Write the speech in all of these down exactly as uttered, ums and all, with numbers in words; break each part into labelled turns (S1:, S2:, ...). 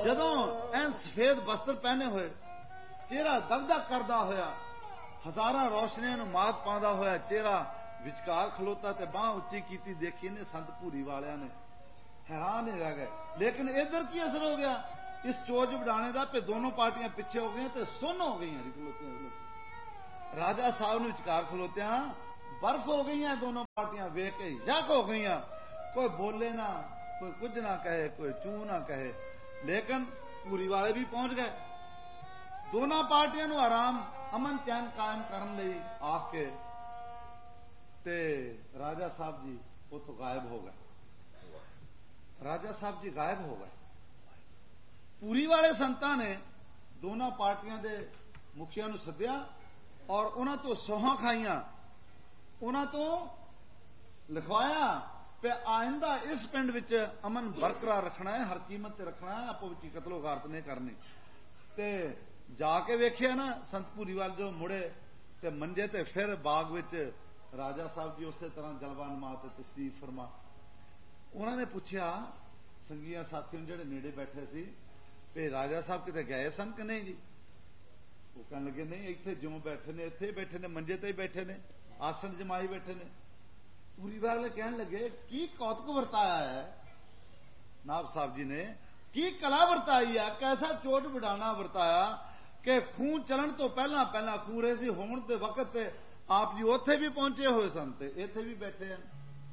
S1: जदों एन सफेद वस्त्र पहने हुए, चेहरा दगदग करदा होया, हजारां रोशनियां नूं मात पाउंदा होया चेहरा विचकार खलोता ते बांह उच्ची कीती देखी ने संत भूरी वालियां ने हैरान ही रह गए। लेकिन इधर की असर हो गया इस चोज बढ़ाने का, पे दोनों पार्टियां पिछे हो गई तो सुन हो गई खलोतियां। राजा साहब ने विचकार खलोत्या बर्फ हो गई हैं दोनों पार्टियां, वेख के यक हो गई। कोई बोले ना, कोई कुछ ना कहे, कोई चू ना कहे। लेकिन पूरी वाले भी पहुंच गए। दोनों पार्टियां नूं आराम अमन चैन कायम करने लई आके ते राजा साहब जी उथों गायब हो गए। राजा साहब जी गायब हो गए। पूरी वाले संतां ने दोनों पार्टियां दे मुखिया नूं सद्या और उन्हां तो सौहां खाइयां, उन्हां तो लिखवाया कि आइंदा इस पिंड विच अमन बरकरार रखना है, हर कीमत ते रखना है, आपो विच कतलो गारत नहीं करनी। ते जाके वेखिया ना संत भूरीवाल जो मुड़े ते मंजे ते फिर बाग विच राजा साहब जी उस तरह जलवानुमा ते तशरीफ फरमा। उन्होंने पूछा संगिया साथियों जेडे नेड़े बैठे सी भी राजा साहब किते गए सन कि नहीं जी? वो कहने लगे नहीं, इत्थे ज्यों बैठे ने, इत्थे बैठे ने, मंजे ते ही बैठे ने, आसन जमाई बैठे ने। पूरी वाले कहने लगे की कौतुक वरताया है नाब साहब जी ने, की कला वरताई है, कैसा चोट बढ़ाना वरताया कि खून चलन तो पहला पहला खूह रहे सी होण दे वक्त आप जी उत्थे भी पहुंचे हुए सन ते इत्थे भी बैठे हैं,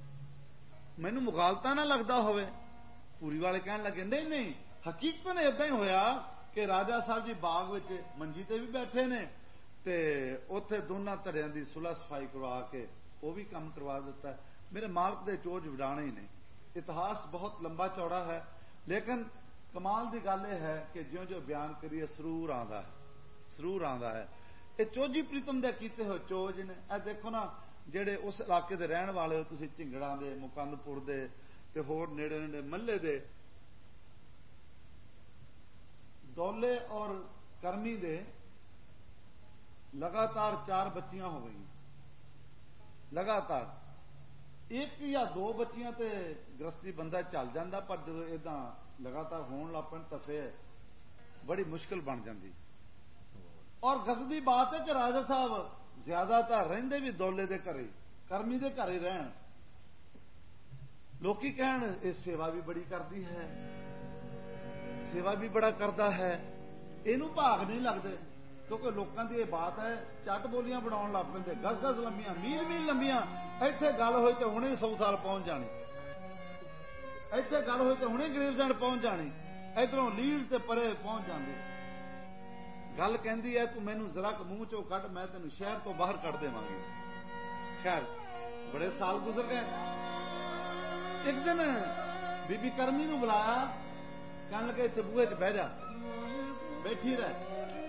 S1: मैनू मुगालता ना लगता होवे। पूरी वाले कहने लगे नहीं नहीं, हकीकतन इदा ही होया कि राजा साहब जी बाग विच मंजी ते भी बैठे ने ते उत्थे दोनों धड़ियां दी सुलह सफाई करवा के वो भी काम करवा दिता है। मेरे मालक दे चोज वडाने ही ने। इतिहास बहुत लंबा चौड़ा है, लेकिन कमाल की गल यह है कि ज्यों ज्यों बयान करिए सरूर आंदा है, सरूर आंदा है। ये चोजी प्रीतम दे कीते हुए चोज ने। ए देखो ना जेडे उस इलाके दे रहण वाले हो तुसीं, झिंगड़ां दे, मुकंदपुर दे ते होर नेड़े नेड़े मल्ले दे, दौले और करमी दे लगातार चार बच्चियां हो गई। लगातार एक या दो बच्चियां ते गृहस्थी बंदा चल जाता, पर जो इदा लगातार होण लग पैण तां फिर बड़ी मुश्किल बन जाती। और गजबी बात है कि राजा साहब ज्यादातर रहिंदे भी दौले दे घरे, करमी दे घरे रहन। लोकी कहण ये सेवा भी बड़ी करती है, सेवा भी बड़ा करता है, इनू भाग नहीं लगते। क्योंकि लोगों की यह बात है झट बोलियां बनाउण लग पैंदे, गज गज लंबियां, मील मील लंबियां। इत्थे गल होई तो हुणे सौ साल पहुंच जानी, इत्थे गल होई तो हुणे गरीबसैंड पहुंच जानी, इधरों लीड़ ते परे पहुंच जांदे। गल कहंदी है तू मैनू जरा क मूंह चों कढ, मैं तैनूं शहर तो बाहर कढ देवांगी। खैर बड़े साल गुजर गए। एक दिन बीबी करमी नूं बुलाया, कहण लगे इत्थे बूहे च बह जा, बैठी रह।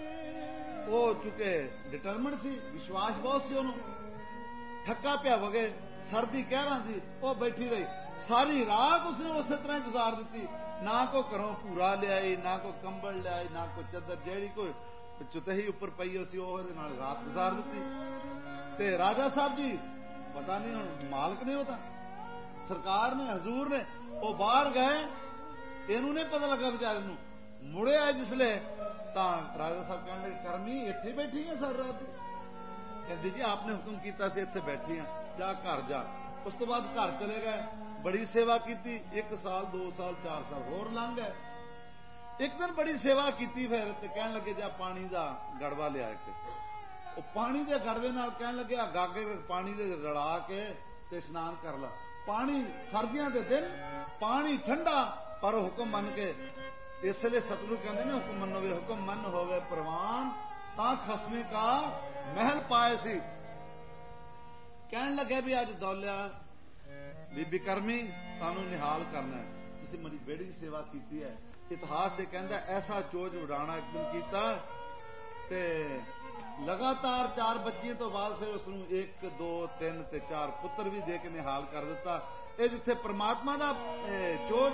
S1: वो चूंकि डिटरमिन सी, विश्वास बहुत सी उन्होंने, थक्का पिया वगे, सर्दी कहरा सी, वो बैठी रही सारी रात। उसने उस तरह गुजार दी, ना को घरों पूरा लियाई, ना को कंबल लियाई, ना को चदर, जेड़ी कोई चुतही उपर पई हो सी रात गुजार दी। ते राजा साहब जी पता नहीं हुण मालक ने होता, सरकार ने, हजूर ने, वो बाहर गए, इनू नहीं पता लगा बेचारे नूं। मुड़े आए जिसले तां राजा साहब कहने लगे करमी इत्थे बैठी है सारी रात? कहती जी आपने हुक्म किया से इत्थे बैठी हाँ, जा घर जा। उस तो बाद घर चले गए, बड़ी सेवा की, एक साल दो साल चार साल होर लंघ गए। एक दिन बड़ी सेवा की, फिर कहने लगे जा पानी का गड़वा लिया एक, वो पानी के गड़वे नाल कहने लगे गागे पानी दे रला के ते स्नान कर ला। पानी सर्दियों के दिन पानी ठंडा, पर हुक्म मन के, इसलिए सतगुरु कहते हैं हुक्म मनो वे हुक्म मन होवे प्रवान, ता खसमे का महल पाए सी। कहने लगे भी अज दौलिया बीबी करमी तानू निहाल करना है, तुसीं मेरी बेड़ी सेवा की है। इतिहास से कहता ऐसा चोज उड़ाना एक दिन किया ते लगातार चार बच्चियों तो बाद फिर उसनूं एक दो तीन ते चार पुत्र भी दे के निहाल कर दिता। ये जिथे परमात्मा का चोज